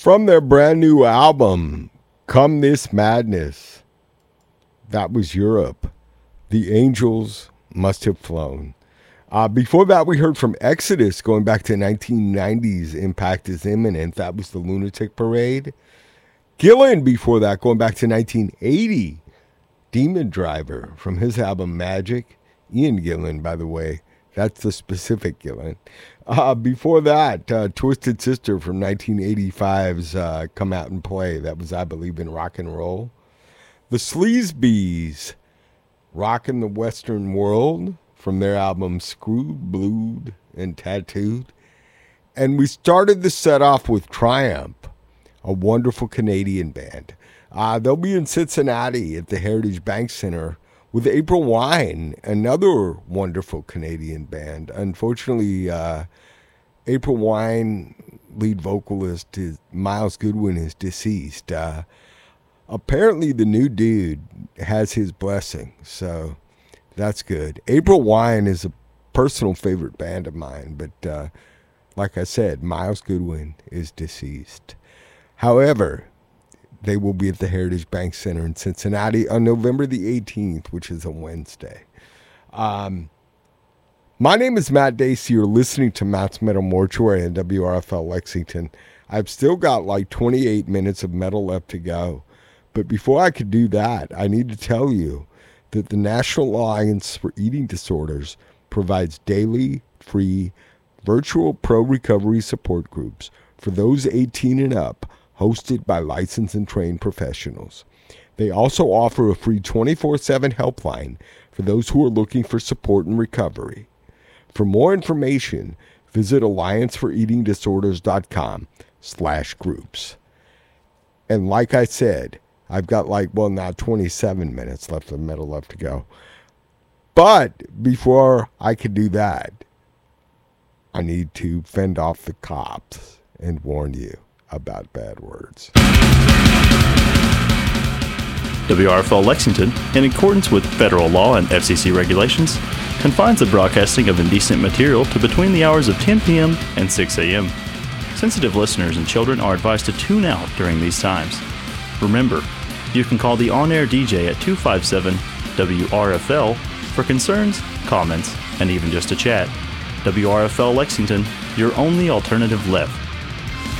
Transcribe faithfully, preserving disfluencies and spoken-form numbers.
From their brand new album, Come This Madness, that was Europe. The Angels Must Have Flown. Uh, before that, we heard from Exodus, going back to nineteen nineties, Impact is Imminent. That was the Lunatic Parade. Gillan, before that, going back to nineteen eighty, Demon Driver, from his album Magic. Ian Gillan, by the way. That's the specific Gillan. Uh, before that, uh, Twisted Sister from nineteen eighty-five's uh, Come Out and Play. That was I Believe in Rock and Roll. The Sleazebees, Rockin' the Western World, from their album Screwed, Blued, and Tattooed. And we started the set off with Triumph, a wonderful Canadian band. Uh, they'll be in Cincinnati at the Heritage Bank Center with April Wine, another wonderful Canadian band. Unfortunately, uh, April Wine, lead vocalist, is, Miles Goodwin, is deceased. Uh, apparently, the new dude has his blessing, so that's good. April Wine is a personal favorite band of mine, but uh, like I said, Miles Goodwin is deceased. However, they will be at the Heritage Bank Center in Cincinnati on November the eighteenth, which is a Wednesday. Um, my name is Matt Dacey. You're listening to Matt's Metal Mortuary on W R F L Lexington. I've still got like twenty-eight minutes of metal left to go. But before I could do that, I need to tell you that the National Alliance for Eating Disorders provides daily, free, virtual pro-recovery support groups for those eighteen and up, hosted by licensed and trained professionals. They also offer a free twenty-four seven helpline for those who are looking for support and recovery. For more information, visit alliance for eating disorders dot com slash groups. And like I said, I've got like, well, now twenty-seven minutes left of metal left to go. But before I could do that, I need to fend off the cops and warn you about bad words. W R F L Lexington, in accordance with federal law and F C C regulations, confines the broadcasting of indecent material to between the hours of ten p.m. and six a.m. Sensitive listeners and children are advised to tune out during these times. Remember, you can call the on-air D J at two five seven W R F L for concerns, comments, and even just a chat. W R F L Lexington, your only alternative left.